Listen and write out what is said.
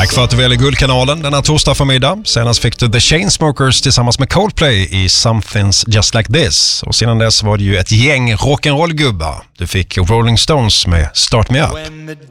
Tack för att du väljer Guldkanalen denna torsdag förmiddag. Senast fick du The Chainsmokers tillsammans med Coldplay i Something's Just Like This. Och sedan dess var det ju ett gäng rock'n'roll-gubbar. Du fick Rolling Stones med Start Me Up.